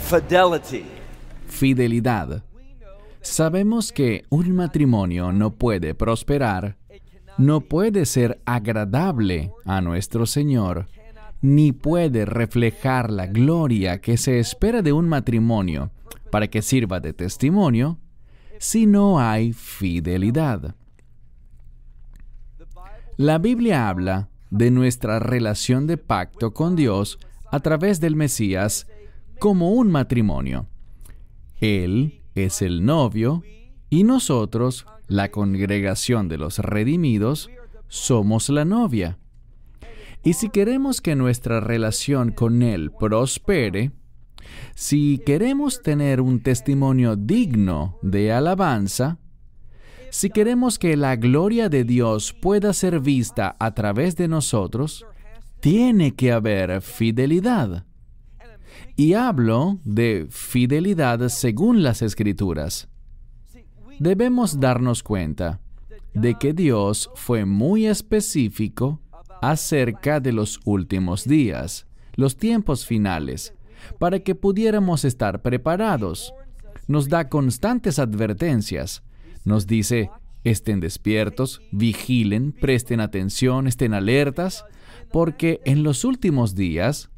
fidelity. Fidelidad. Sabemos que un matrimonio no puede prosperar, no puede ser agradable a nuestro Señor, ni puede reflejar la gloria que se espera de un matrimonio para que sirva de testimonio, si no hay fidelidad. La Biblia habla de nuestra relación de pacto con Dios a través del Mesías como un matrimonio. Él es el novio y nosotros, la congregación de los redimidos, somos la novia. Y si queremos que nuestra relación con Él prospere, si queremos tener un testimonio digno de alabanza, si queremos que la gloria de Dios pueda ser vista a través de nosotros, tiene que haber fidelidad. Y hablo de fidelidad según las Escrituras. Debemos darnos cuenta de que Dios fue muy específico acerca de los últimos días, los tiempos finales, para que pudiéramos estar preparados. Nos da constantes advertencias. Nos dice, estén despiertos, vigilen, presten atención, estén alertas, porque en los últimos días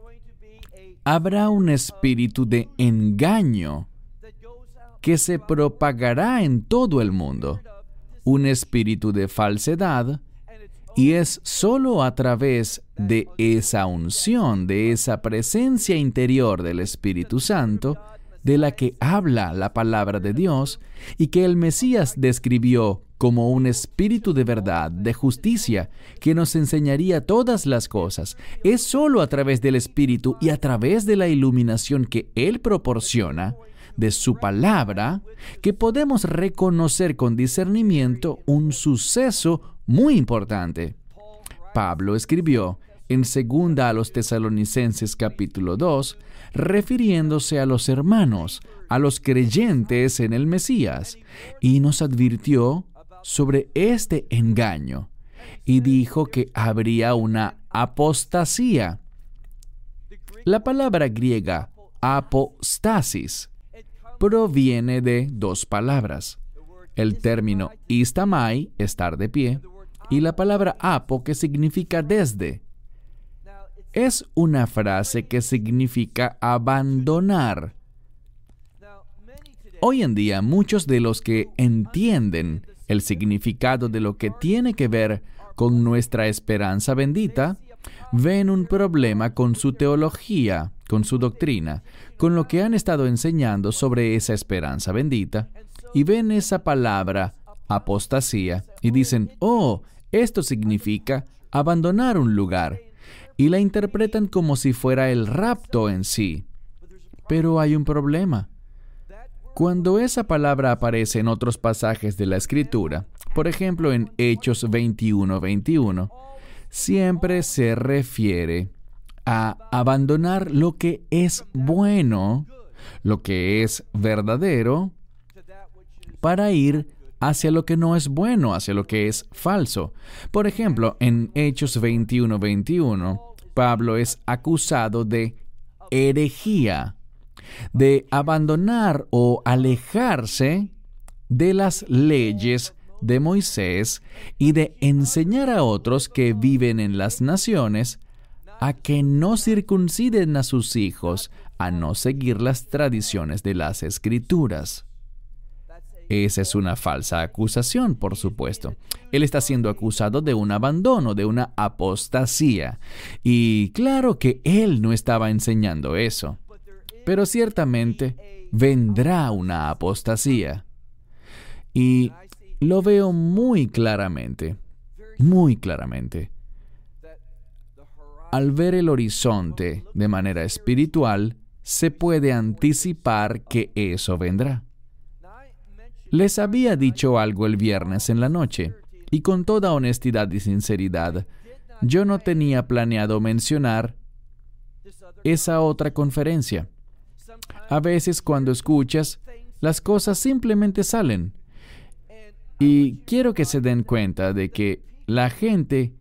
habrá un espíritu de engaño que se propagará en todo el mundo, un espíritu de falsedad, y es solo a través de esa unción, de esa presencia interior del Espíritu Santo, de la que habla la palabra de Dios y que el Mesías describió como un espíritu de verdad, de justicia, que nos enseñaría todas las cosas. Es solo a través del Espíritu y a través de la iluminación que Él proporciona, de su palabra, que podemos reconocer con discernimiento un suceso muy importante. Pablo escribió en 2 a los Tesalonicenses capítulo 2, refiriéndose a los hermanos, a los creyentes en el Mesías, y nos advirtió sobre este engaño, y dijo que habría una apostasía. La palabra griega apostasis proviene de dos palabras. El término istamai, estar de pie, y la palabra apo, que significa desde. Es una frase que significa abandonar. Hoy en día, muchos de los que entienden el significado de lo que tiene que ver con nuestra esperanza bendita, ven un problema con su teología, con su doctrina, con lo que han estado enseñando sobre esa esperanza bendita, y ven esa palabra, apostasía, y dicen, oh, esto significa abandonar un lugar, y la interpretan como si fuera el rapto en sí. Pero hay un problema. Cuando esa palabra aparece en otros pasajes de la Escritura, por ejemplo en Hechos 21:21, siempre se refiere a abandonar lo que es bueno, lo que es verdadero, para ir hacia lo que no es bueno, hacia lo que es falso. Por ejemplo, en Hechos 21:21, Pablo es acusado de herejía, de abandonar o alejarse de las leyes de Moisés y de enseñar a otros que viven en las naciones a que no circunciden a sus hijos, a no seguir las tradiciones de las Escrituras. Esa es una falsa acusación, por supuesto. Él está siendo acusado de un abandono, de una apostasía. Y claro que él no estaba enseñando eso. Pero ciertamente vendrá una apostasía. Y lo veo muy claramente, muy claramente. Al ver el horizonte de manera espiritual, se puede anticipar que eso vendrá. Les había dicho algo el viernes en la noche, y con toda honestidad y sinceridad, yo no tenía planeado mencionar esa otra conferencia. A veces cuando escuchas, las cosas simplemente salen. Y quiero que se den cuenta de que la gente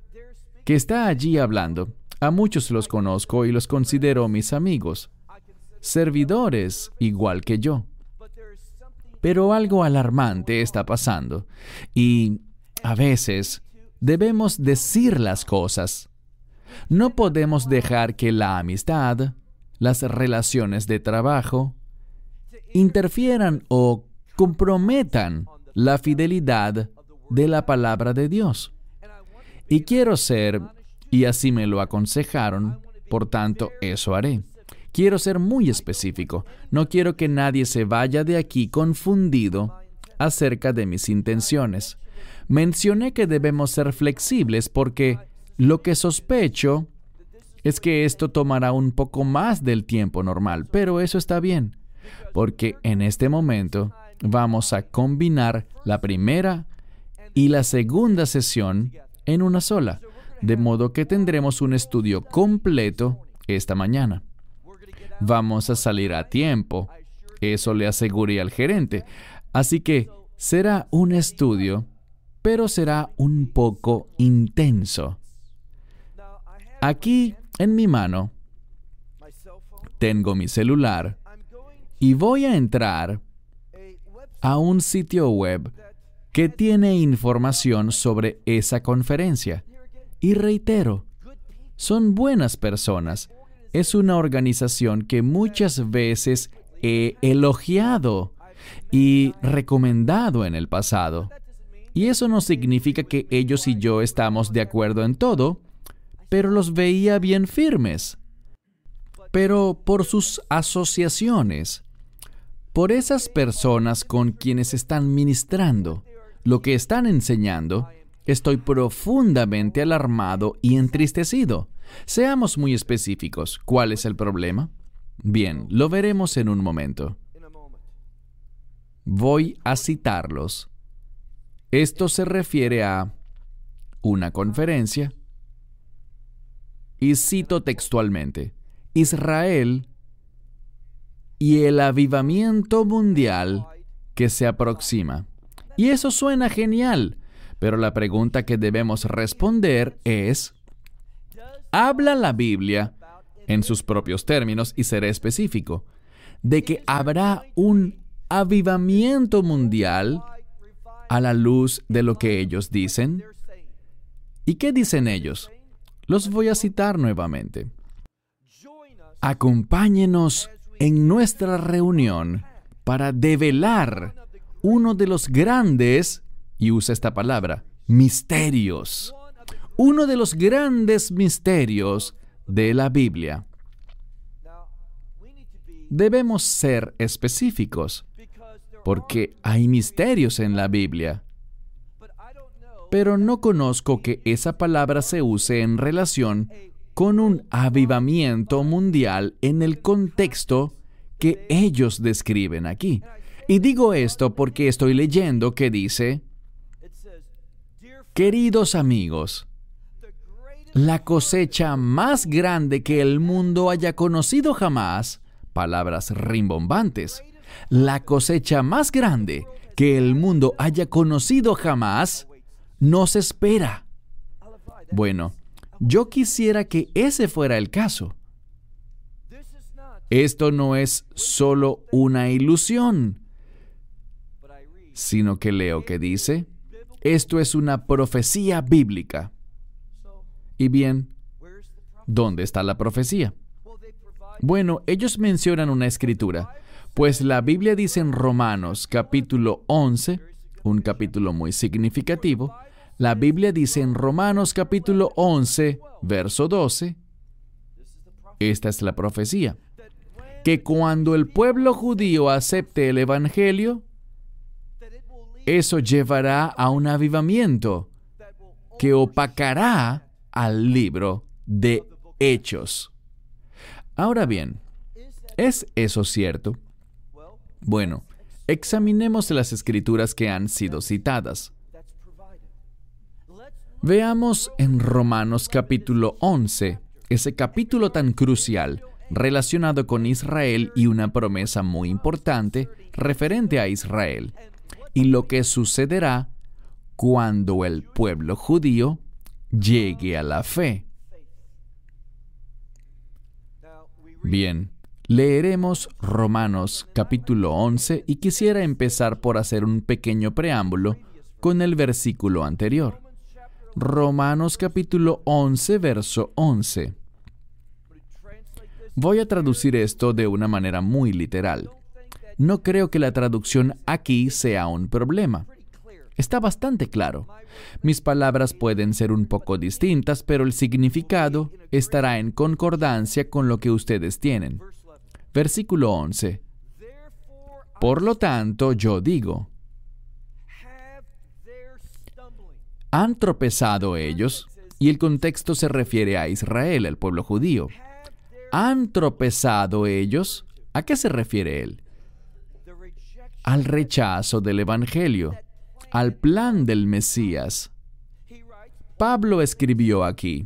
que está allí hablando, a muchos los conozco y los considero mis amigos. servidores igual que yo. Pero algo alarmante está pasando y a veces debemos decir las cosas. No podemos dejar que la amistad, las relaciones de trabajo, interfieran o comprometan la fidelidad de la palabra de Dios. Y quiero ser, y así me lo aconsejaron, por tanto, eso haré. Quiero ser muy específico. No quiero que nadie se vaya de aquí confundido acerca de mis intenciones. Mencioné que debemos ser flexibles porque lo que sospecho es que esto tomará un poco más del tiempo normal, pero eso está bien, porque en este momento vamos a combinar la primera y la segunda sesión en una sola, de modo que tendremos un estudio completo esta mañana. Vamos a salir a tiempo, eso le aseguré al gerente, así que será un estudio, pero será un poco intenso. Aquí en mi mano tengo mi celular y voy a entrar a un sitio web que tiene información sobre esa conferencia. Y reitero, son buenas personas. Es una organización que muchas veces he elogiado y recomendado en el pasado. Y eso no significa que ellos y yo estamos de acuerdo en todo, pero los veía bien firmes. Pero por sus asociaciones, por esas personas con quienes están ministrando, lo que están enseñando, estoy profundamente alarmado y entristecido. Seamos muy específicos. ¿Cuál es el problema? Bien, lo veremos en un momento. Voy a citarlos. Esto se refiere a una conferencia. Y cito textualmente: Israel y el avivamiento mundial que se aproxima. Y eso suena genial, pero la pregunta que debemos responder es: ¿habla la Biblia, en sus propios términos, y seré específico, de que habrá un avivamiento mundial a la luz de lo que ellos dicen? ¿Y qué dicen ellos? Los voy a citar nuevamente. Acompáñenos en nuestra reunión para develar uno de los grandes, y usa esta palabra, misterios. Uno de los grandes misterios de la Biblia. Debemos ser específicos, porque hay misterios en la Biblia. Pero no conozco que esa palabra se use en relación con un avivamiento mundial en el contexto que ellos describen aquí. Y digo esto porque estoy leyendo que dice: queridos amigos, la cosecha más grande que el mundo haya conocido jamás, palabras rimbombantes, la cosecha más grande que el mundo haya conocido jamás, nos espera. Bueno, yo quisiera que ese fuera el caso. Esto no es solo una ilusión, sino que leo que dice, esto es una profecía bíblica. Y bien, ¿dónde está la profecía? Bueno, ellos mencionan una escritura, pues la Biblia dice en Romanos capítulo 11, un capítulo muy significativo, la Biblia dice en Romanos capítulo 11, verso 12, esta es la profecía, que cuando el pueblo judío acepte el Evangelio, eso llevará a un avivamiento que opacará al libro de Hechos. Ahora bien, ¿es eso cierto? Bueno, examinemos las escrituras que han sido citadas. Veamos en Romanos capítulo 11, ese capítulo tan crucial relacionado con Israel y una promesa muy importante referente a Israel y lo que sucederá cuando el pueblo judío llegue a la fe. Bien, Leeremos Romanos capítulo 11 y quisiera empezar por hacer un pequeño preámbulo con el versículo anterior. Romanos capítulo 11, verso 11. Voy a traducir esto de una manera muy literal. No creo que la traducción aquí sea un problema. Está bastante claro. Mis palabras pueden ser un poco distintas, pero el significado estará en concordancia con lo que ustedes tienen. Versículo 11. Por lo tanto, yo digo, ¿han tropezado ellos? Y el contexto se refiere a Israel, al pueblo judío. ¿Han tropezado ellos? ¿A qué se refiere él? Al rechazo del Evangelio, al plan del Mesías. Pablo escribió aquí,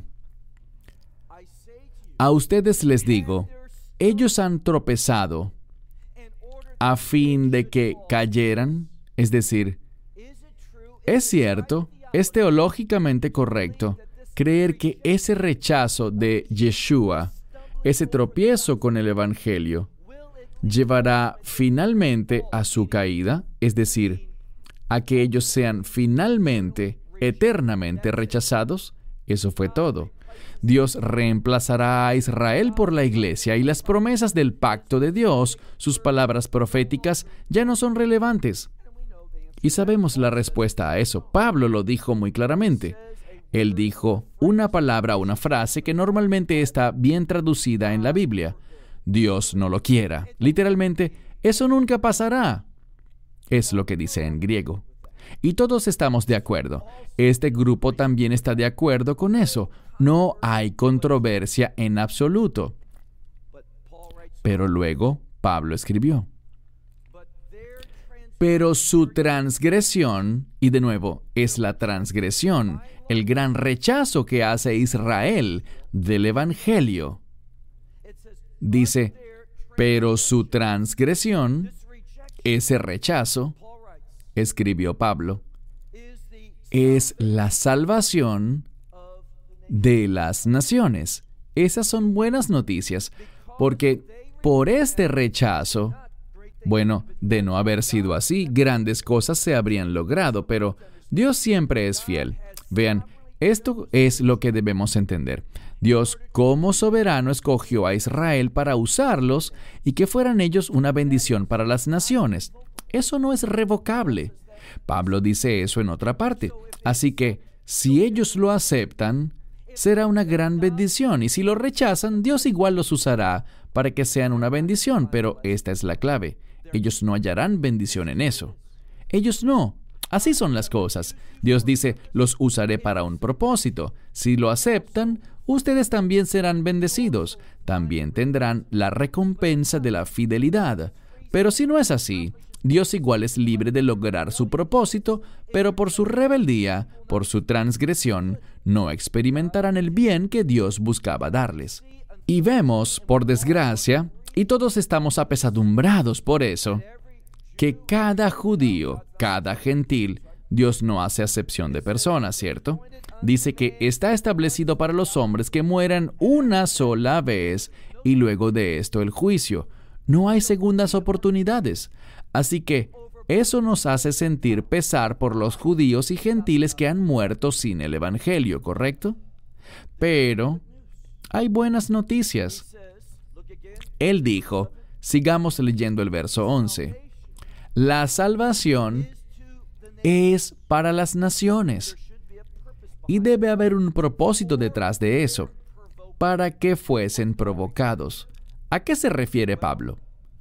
a ustedes les digo, ellos han tropezado a fin de que cayeran, es decir, es cierto, es teológicamente correcto creer que ese rechazo de Yeshua, ese tropiezo con el Evangelio, llevará finalmente a su caída, es decir, a que ellos sean finalmente, eternamente rechazados. Eso fue todo. Dios reemplazará a Israel por la iglesia y las promesas del pacto de Dios, sus palabras proféticas, ya no son relevantes. Y sabemos la respuesta a eso. Pablo lo dijo muy claramente. Él dijo una palabra, una frase que normalmente está bien traducida en la Biblia. Dios no lo quiera. Literalmente, eso nunca pasará. Es lo que dice en griego. Y todos estamos de acuerdo. Este grupo también está de acuerdo con eso. No hay controversia en absoluto. Pero luego, Pablo escribió, pero su transgresión, y de nuevo, es la transgresión, el gran rechazo que hace Israel del Evangelio. Dice, pero su transgresión, ese rechazo, escribió Pablo, es la salvación de las naciones. Esas son buenas noticias, porque por este rechazo, bueno, de no haber sido así, grandes cosas se habrían logrado, pero Dios siempre es fiel. Vean, esto es lo que debemos entender. Dios, como soberano, escogió a Israel para usarlos y que fueran ellos una bendición para las naciones. Eso no es revocable. Pablo dice eso en otra parte. Así que, si ellos lo aceptan, será una gran bendición. Y si lo rechazan, Dios igual los usará para que sean una bendición. Pero esta es la clave. Ellos no hallarán bendición en eso. Ellos no. Así son las cosas. Dios dice, los usaré para un propósito. Si lo aceptan, ustedes también serán bendecidos. También tendrán la recompensa de la fidelidad. Pero si no es así, Dios igual es libre de lograr su propósito, pero por su rebeldía, por su transgresión, no experimentarán el bien que Dios buscaba darles. Y vemos, por desgracia, y todos estamos apesadumbrados por eso, que cada judío, cada gentil, Dios no hace acepción de personas, ¿cierto? Dice que está establecido para los hombres que mueran una sola vez y luego de esto el juicio. No hay segundas oportunidades. Así que eso nos hace sentir pesar por los judíos y gentiles que han muerto sin el Evangelio, ¿correcto? Pero hay buenas noticias. Él dijo, sigamos leyendo el verso 11, la salvación es para las naciones. Y debe haber un propósito detrás de eso, para que fuesen provocados. ¿A qué se refiere Pablo?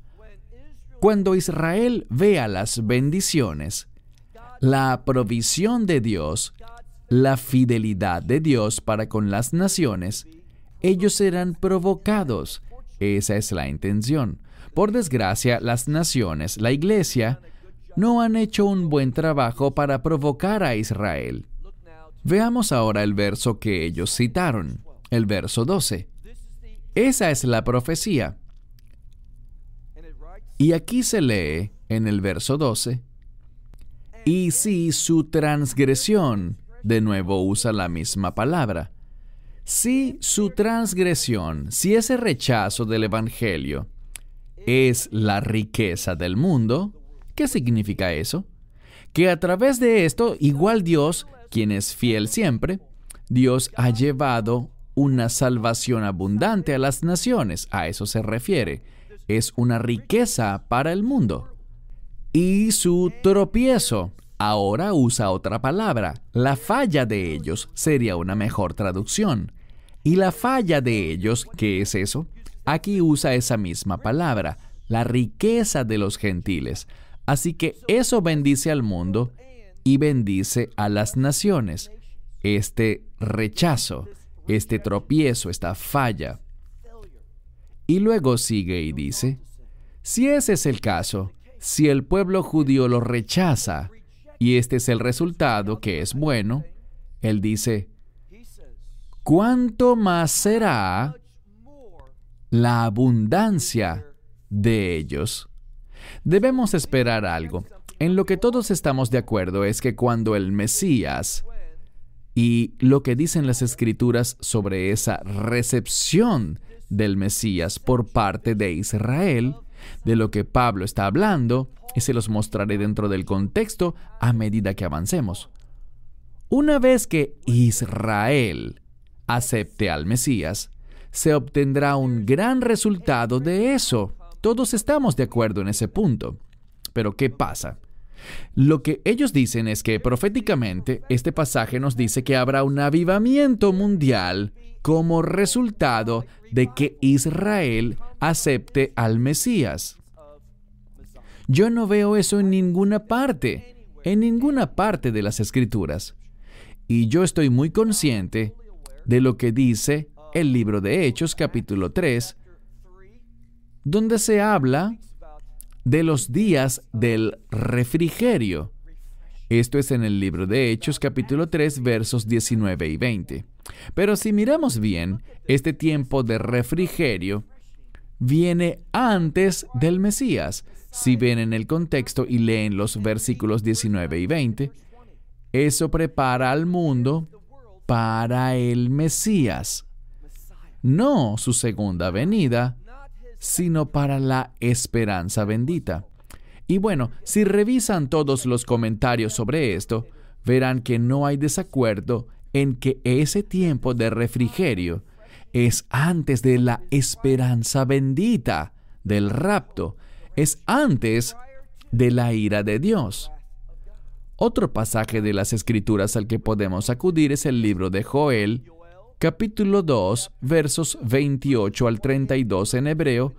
Cuando Israel vea las bendiciones, la provisión de Dios, la fidelidad de Dios para con las naciones, ellos serán provocados. Esa es la intención. Por desgracia, las naciones, la iglesia, no han hecho un buen trabajo para provocar a Israel. Veamos ahora el verso que ellos citaron, el verso 12. Esa es la profecía. Y aquí se lee, en el verso 12, y si su transgresión, de nuevo usa la misma palabra, si su transgresión, si ese rechazo del Evangelio, es la riqueza del mundo. ¿Qué significa eso? Que a través de esto, igual Dios, quien es fiel siempre, Dios ha llevado una salvación abundante a las naciones. A eso se refiere. Es una riqueza para el mundo. Y su tropiezo, ahora usa otra palabra. La falla de ellos sería una mejor traducción. Y la falla de ellos, ¿qué es eso? Aquí usa esa misma palabra, la riqueza de los gentiles. Así que eso bendice al mundo y bendice a las naciones. Este rechazo, este tropiezo, esta falla. Y luego sigue y dice, si ese es el caso, si el pueblo judío lo rechaza, y este es el resultado que es bueno, él dice, ¿cuánto más será la abundancia de ellos? Debemos esperar algo. En lo que todos estamos de acuerdo es que cuando el Mesías, y lo que dicen las Escrituras sobre esa recepción del Mesías por parte de Israel, de lo que Pablo está hablando, y se los mostraré dentro del contexto a medida que avancemos. Una vez que Israel acepte al Mesías, se obtendrá un gran resultado de eso. Todos estamos de acuerdo en ese punto. Pero ¿qué pasa? Lo que ellos dicen es que proféticamente este pasaje nos dice que habrá un avivamiento mundial como resultado de que Israel acepte al Mesías. Yo no veo eso en ninguna parte de las Escrituras. Y yo estoy muy consciente de lo que dice el libro de Hechos, capítulo 3, donde se habla de los días del refrigerio. Esto es en el libro de Hechos, capítulo 3, versos 19 y 20. Pero si miramos bien, este tiempo de refrigerio viene antes del Mesías. Si ven en el contexto y leen los versículos 19 y 20, eso prepara al mundo para el Mesías. No su segunda venida, sino para la esperanza bendita. Y bueno, si revisan todos los comentarios sobre esto, verán que no hay desacuerdo en que ese tiempo de refrigerio es antes de la esperanza bendita, del rapto, es antes de la ira de Dios. Otro pasaje de las Escrituras al que podemos acudir es el libro de Joel, capítulo 2, versos 28 al 32 en hebreo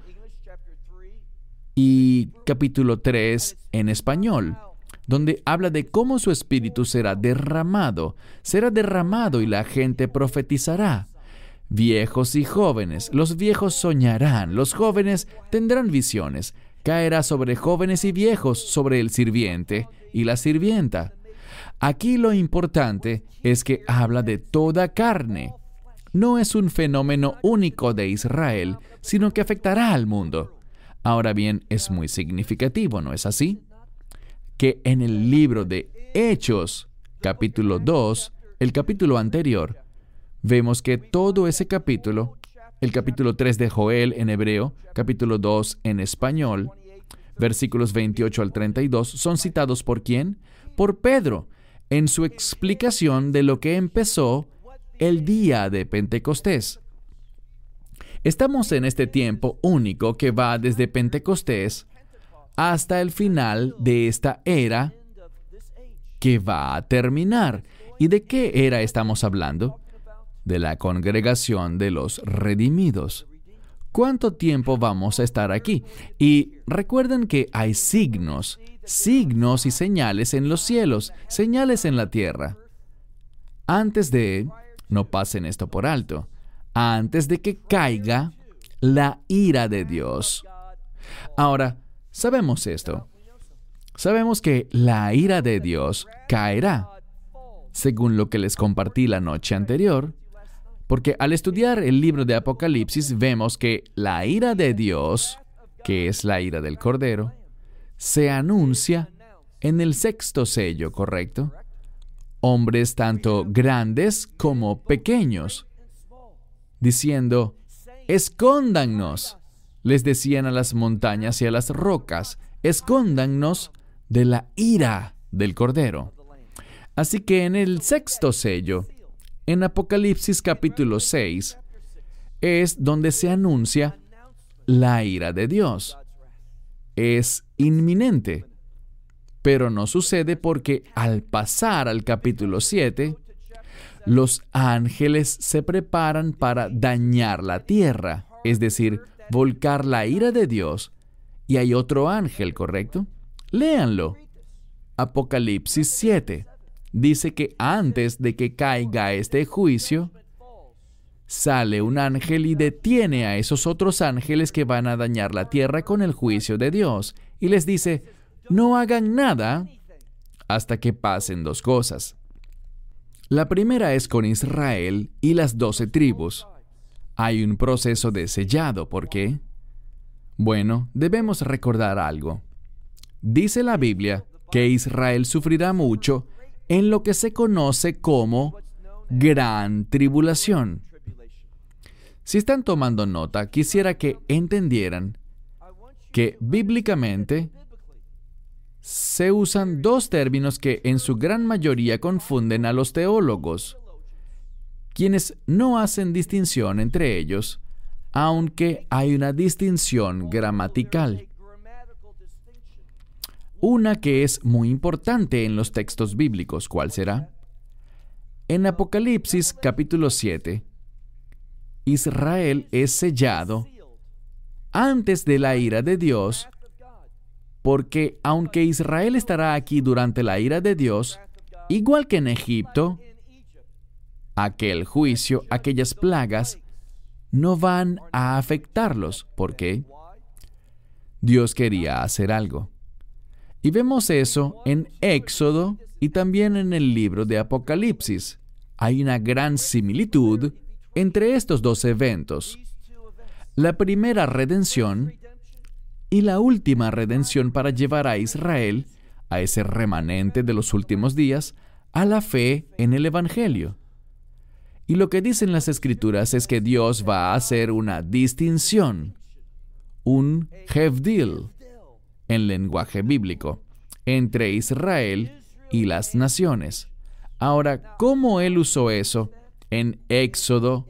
y capítulo 3 en español, donde habla de cómo su espíritu será derramado y la gente profetizará. Viejos y jóvenes, los viejos soñarán, los jóvenes tendrán visiones. Caerá sobre jóvenes y viejos, sobre el sirviente y la sirvienta. Aquí lo importante es que habla de toda carne. No es un fenómeno único de Israel, sino que afectará al mundo. Ahora bien, es muy significativo, ¿no es así? Que en el libro de Hechos, capítulo 2, el capítulo anterior, vemos que todo ese capítulo, el capítulo 3 de Joel en hebreo, capítulo 2 en español, versículos 28 al 32, son citados ¿por quién? Por Pedro, en su explicación de lo que empezó el día de Pentecostés. Estamos en este tiempo único que va desde Pentecostés hasta el final de esta era que va a terminar. ¿Y de qué era estamos hablando? De la congregación de los redimidos. ¿Cuánto tiempo vamos a estar aquí? Y recuerden que hay signos y señales en los cielos, señales en la tierra. No pasen esto por alto, antes de que caiga la ira de Dios. Ahora, sabemos esto. Sabemos que la ira de Dios caerá, según lo que les compartí la noche anterior, porque al estudiar el libro de Apocalipsis vemos que la ira de Dios, que es la ira del Cordero, se anuncia en el sexto sello, ¿correcto? Hombres tanto grandes como pequeños, diciendo, escóndannos les decían a las montañas y a las rocas, escóndannos de la ira del Cordero. Así que en el sexto sello, en Apocalipsis capítulo 6, es donde se anuncia la ira de Dios. Es inminente, pero no sucede porque al pasar al capítulo 7, los ángeles se preparan para dañar la tierra, es decir, volcar la ira de Dios. Y hay otro ángel, ¿correcto? Léanlo. Apocalipsis 7 dice que antes de que caiga este juicio, sale un ángel y detiene a esos otros ángeles que van a dañar la tierra con el juicio de Dios. Y les dice, no hagan nada hasta que pasen dos cosas. La primera es con Israel y las 12 tribus. Hay un proceso de sellado. ¿Por qué? Bueno, debemos recordar algo. Dice la Biblia que Israel sufrirá mucho en lo que se conoce como gran tribulación. Si están tomando nota, quisiera que entendieran que bíblicamente se usan dos términos que en su gran mayoría confunden a los teólogos, quienes no hacen distinción entre ellos, aunque hay una distinción gramatical. Una que es muy importante en los textos bíblicos. ¿Cuál será? En Apocalipsis capítulo 7, Israel es sellado antes de la ira de Dios, porque aunque Israel estará aquí durante la ira de Dios, igual que en Egipto, aquel juicio, aquellas plagas, no van a afectarlos. ¿Por qué? Dios quería hacer algo. Y vemos eso en Éxodo y también en el libro de Apocalipsis. Hay una gran similitud entre estos dos eventos. La primera redención y la última redención para llevar a Israel, a ese remanente de los últimos días, a la fe en el Evangelio. Y lo que dicen las Escrituras es que Dios va a hacer una distinción, un hevdil, en lenguaje bíblico, entre Israel y las naciones. Ahora, ¿cómo Él usó eso en Éxodo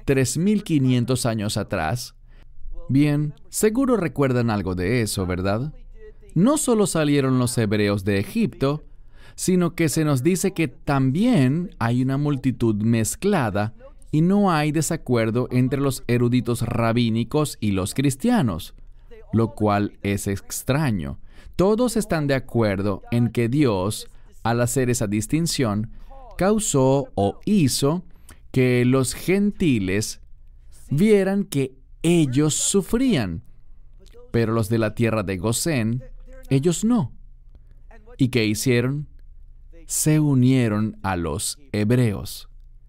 3,500 años atrás? Bien, seguro recuerdan algo de eso, ¿verdad? No solo salieron los hebreos de Egipto, sino que se nos dice que también hay una multitud mezclada y no hay desacuerdo entre los eruditos rabínicos y los cristianos, lo cual es extraño. Todos están de acuerdo en que Dios, al hacer esa distinción, causó o hizo que los gentiles vieran que ellos sufrían, pero los de la tierra de Gosén, ellos no. ¿Y qué hicieron? Se unieron a los hebreos.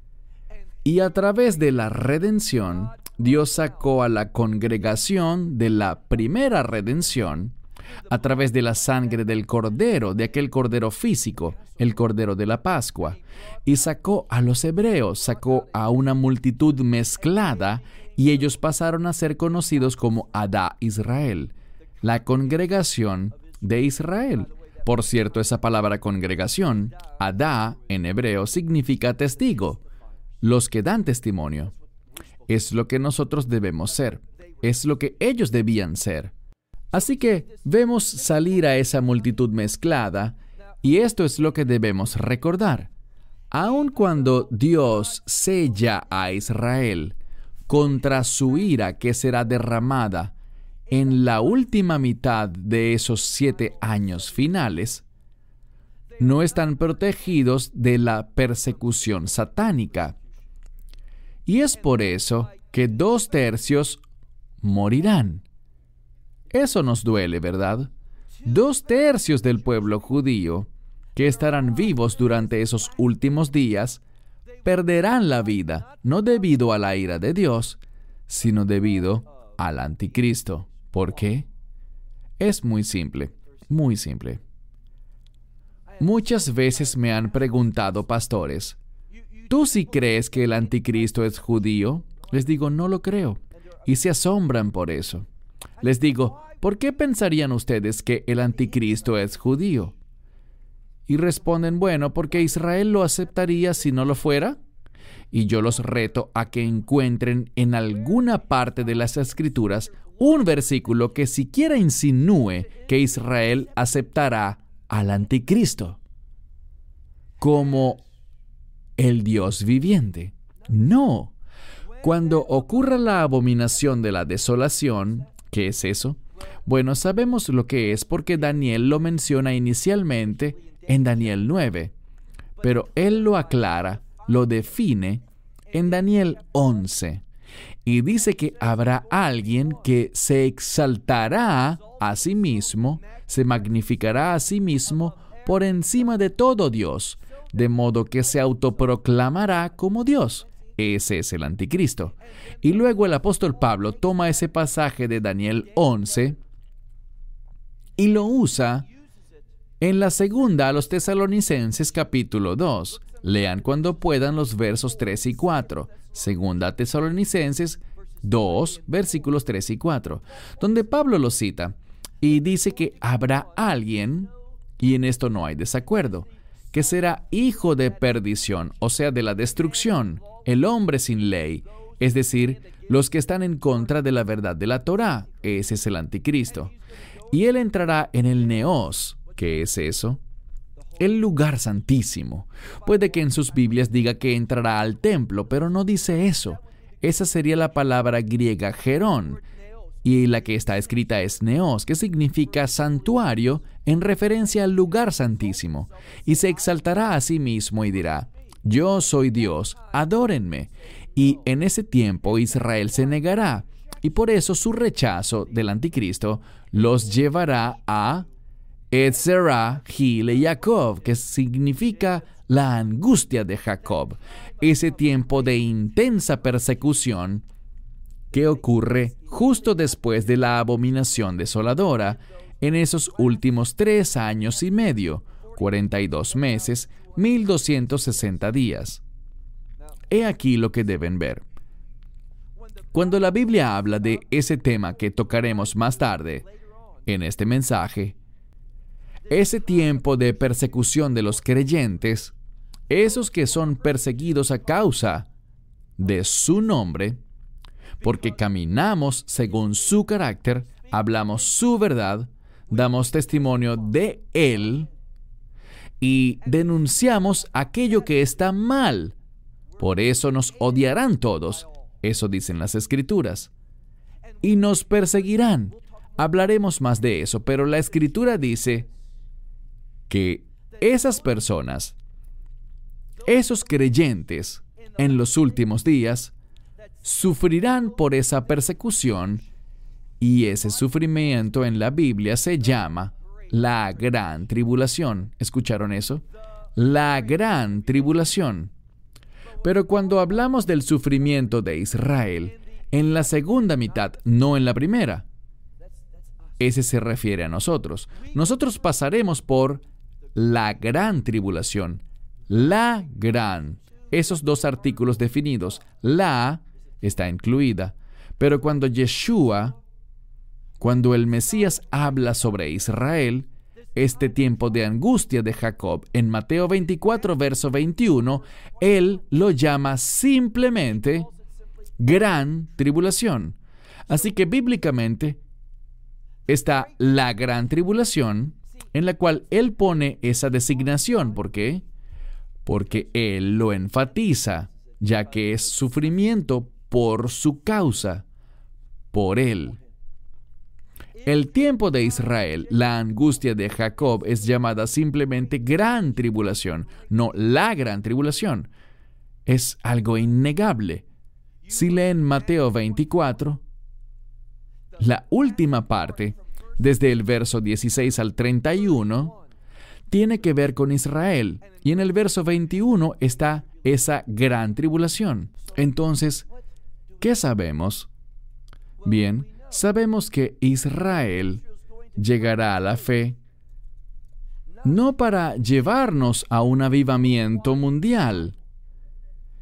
Y a través de la redención, Dios sacó a la congregación de la primera redención a través de la sangre del Cordero, de aquel Cordero físico, el Cordero de la Pascua, y sacó a los hebreos, sacó a una multitud mezclada, y ellos pasaron a ser conocidos como Adá Israel, la congregación de Israel. Por cierto, esa palabra congregación, Adá, en hebreo, significa testigo, los que dan testimonio. Es lo que nosotros debemos ser, es lo que ellos debían ser. Así que vemos salir a esa multitud mezclada, y esto es lo que debemos recordar. Aun cuando Dios sella a Israel contra su ira que será derramada en la última mitad de esos 7 años finales, no están protegidos de la persecución satánica. Y es por eso que 2/3 morirán. Eso nos duele, ¿verdad? 2/3 del pueblo judío, que estarán vivos durante esos últimos días, perderán la vida, no debido a la ira de Dios, sino debido al anticristo. ¿Por qué? Es muy simple, muy simple. Muchas veces me han preguntado pastores, ¿tú sí crees que el anticristo es judío? Les digo, no lo creo, y se asombran por eso. Les digo, ¿por qué pensarían ustedes que el anticristo es judío? Y responden, bueno, porque Israel lo aceptaría si no lo fuera. Y yo los reto a que encuentren en alguna parte de las Escrituras un versículo que siquiera insinúe que Israel aceptará al anticristo como el Dios viviente. No. Cuando ocurra la abominación de la desolación, ¿qué es eso? Bueno, sabemos lo que es porque Daniel lo menciona inicialmente en Daniel 9, pero él lo aclara, lo define en Daniel 11, y dice que habrá alguien que se exaltará a sí mismo, se magnificará a sí mismo por encima de todo Dios, de modo que se autoproclamará como Dios. Ese es el anticristo. Y luego el apóstol Pablo toma ese pasaje de Daniel 11 y lo usa en la segunda a los Tesalonicenses capítulo 2. Lean cuando puedan los versos 3 y 4. Segunda a Tesalonicenses 2, versículos 3 y 4, donde Pablo lo cita y dice que habrá alguien, y en esto no hay desacuerdo, que será hijo de perdición, o sea, de la destrucción, el hombre sin ley, es decir, los que están en contra de la verdad de la Torá. Ese es el anticristo. Y él entrará en el Neos. ¿Qué es eso? El lugar santísimo. Puede que en sus Biblias diga que entrará al templo, pero no dice eso. Esa sería la palabra griega gerón, y la que está escrita es neos, que significa santuario en referencia al lugar santísimo. Y se exaltará a sí mismo y dirá, yo soy Dios, adórenme. Y en ese tiempo Israel se negará, y por eso su rechazo del anticristo los llevará a Etzerá Gile Jacob, que significa la angustia de Jacob, ese tiempo de intensa persecución que ocurre justo después de la abominación desoladora, en esos últimos 3 años y medio, 42 meses, 1260 días. He aquí lo que deben ver. Cuando la Biblia habla de ese tema que tocaremos más tarde en este mensaje, ese tiempo de persecución de los creyentes, esos que son perseguidos a causa de su nombre, porque caminamos según su carácter, hablamos su verdad, damos testimonio de Él y denunciamos aquello que está mal. Por eso nos odiarán todos, eso dicen las Escrituras, y nos perseguirán. Hablaremos más de eso, pero la Escritura dice que esas personas, esos creyentes, en los últimos días, sufrirán por esa persecución, y ese sufrimiento en la Biblia se llama la gran tribulación. ¿Escucharon eso? La gran tribulación. Pero cuando hablamos del sufrimiento de Israel, en la segunda mitad, no en la primera, ese se refiere a nosotros. Nosotros pasaremos por la gran tribulación. La gran. Esos 2 artículos definidos. La está incluida. Pero cuando Yeshua, cuando el Mesías habla sobre Israel, este tiempo de angustia de Jacob, en Mateo 24, verso 21, él lo llama simplemente gran tribulación. Así que bíblicamente está la gran tribulación, en la cual él pone esa designación. ¿Por qué? Porque él lo enfatiza, ya que es sufrimiento por su causa, por él. El tiempo de Israel, la angustia de Jacob, es llamada simplemente gran tribulación, no la gran tribulación. Es algo innegable. Si leen Mateo 24, la última parte, desde el verso 16 al 31, tiene que ver con Israel. Y en el verso 21 está esa gran tribulación. Entonces, ¿qué sabemos? Bien, sabemos que Israel llegará a la fe no para llevarnos a un avivamiento mundial.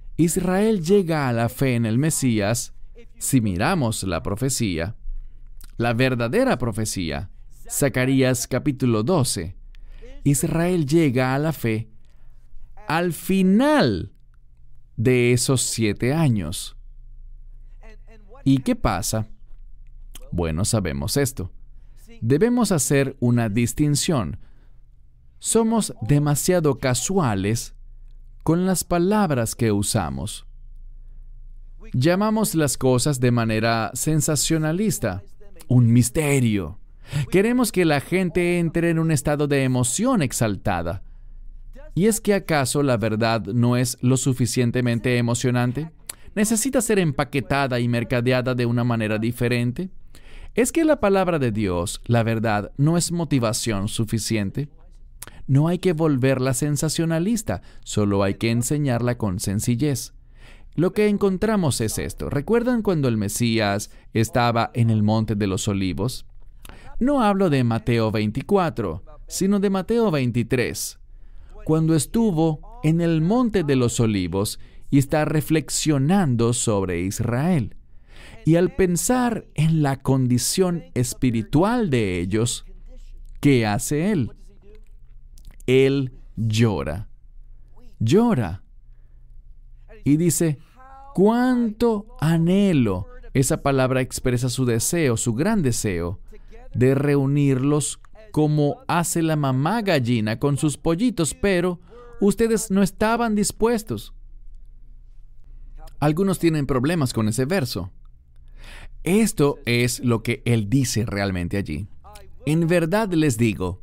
Israel llega a la fe en el Mesías, si miramos la profecía. la verdadera profecía. Zacarías capítulo 12. Israel llega a la fe al final de esos 7 años. ¿Y qué pasa? Bueno, sabemos esto. Debemos hacer una distinción. Somos demasiado casuales con las palabras que usamos. Llamamos las cosas de manera sensacionalista, un misterio. Queremos que la gente entre en un estado de emoción exaltada. ¿Y es que acaso la verdad no es lo suficientemente emocionante? ¿Necesita ser empaquetada y mercadeada de una manera diferente? ¿Es que la palabra de Dios, la verdad, no es motivación suficiente? No hay que volverla sensacionalista, solo hay que enseñarla con sencillez. Lo que encontramos es esto. ¿Recuerdan cuando el Mesías estaba en el Monte de los Olivos? No hablo de Mateo 24, sino de Mateo 23. Cuando estuvo en el Monte de los Olivos y está reflexionando sobre Israel. Y al pensar en la condición espiritual de ellos, ¿qué hace él? Él llora. Llora. Y dice, ¿cuánto anhelo? Esa palabra expresa su deseo, su gran deseo, de reunirlos como hace la mamá gallina con sus pollitos, pero ustedes no estaban dispuestos. Algunos tienen problemas con ese verso. Esto es lo que él dice realmente allí. En verdad les digo,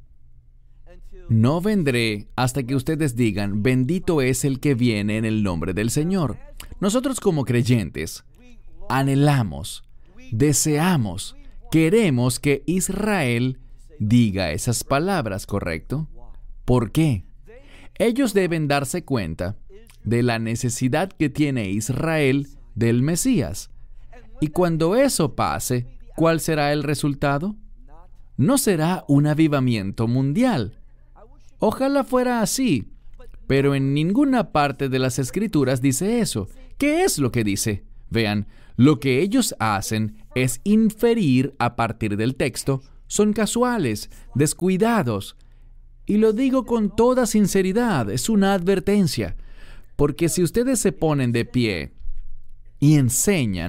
no vendré hasta que ustedes digan, bendito es el que viene en el nombre del Señor. Nosotros como creyentes anhelamos, deseamos, queremos que Israel diga esas palabras, ¿correcto? ¿Por qué? Ellos deben darse cuenta de la necesidad que tiene Israel del Mesías. Y cuando eso pase, ¿cuál será el resultado? No será un avivamiento mundial. Ojalá fuera así, pero en ninguna parte de las Escrituras dice eso. ¿Qué es lo que dice? Vean, lo que ellos hacen es inferir a partir del texto. Son casuales, descuidados. Y lo digo con toda sinceridad, es una advertencia. Porque si ustedes se ponen de pie y enseñan